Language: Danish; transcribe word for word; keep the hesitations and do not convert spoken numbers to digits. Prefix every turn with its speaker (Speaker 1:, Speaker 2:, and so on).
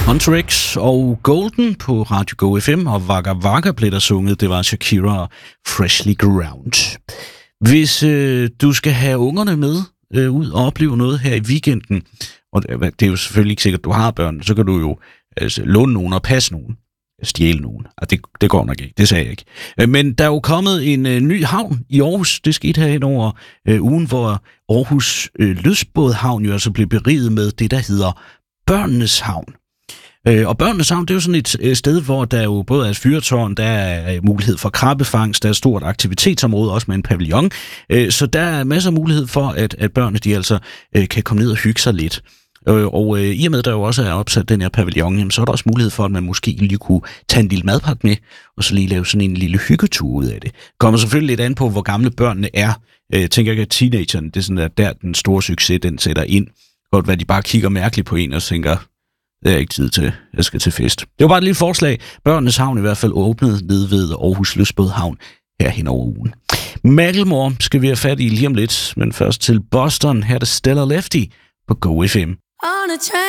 Speaker 1: Hunter X og Golden på Radio Go F M, og Waka Waka blev der sunget. Det var Shakira og Freshly Ground. Hvis øh, du skal have ungerne med øh, ud og opleve noget her i weekenden, og det er jo selvfølgelig ikke sikkert, at du har børn, så kan du jo altså, låne nogen og passe nogen. Stjæle nogen. Det, det går nok ikke, det sagde jeg ikke. Men der er jo kommet en øh, ny havn i Aarhus. Det skete her hen over øh, ugen, hvor Aarhus øh, Lystbådhavn jo altså blev beriget med det, der hedder Børnenes Havn. Øh, og Børnenes Havn, det er jo sådan et øh, sted, hvor der jo både er et fyrtårn, der er mulighed for krabbefangst, der er et stort aktivitetsområde, også med en pavillon. Øh, så der er masser af mulighed for, at, at børnene de altså øh, kan komme ned og hygge sig lidt. Øh, og øh, i og med, der jo også er opsat den her pavillon, jamen, så er der også mulighed for, at man måske lige kunne tage en lille madpakke med, og så lige lave sådan en lille hyggetur ud af det. Kommer selvfølgelig lidt an på, hvor gamle børnene er. Øh, jeg tænker ikke, at teenagerne, det er sådan, at der den store succes, den sætter ind. Godt være, de bare kigger mærkeligt på en og tænker, det er ikke tid til, jeg skal til fest. Det var bare et lille forslag. Børnenes Havn i hvert fald åbnet ned ved Aarhus Lystbådhavn her hen over ugen. Macklemore skal vi have fat i lige om lidt, men først til Boston. Her er det Stella Lefty på Go F M.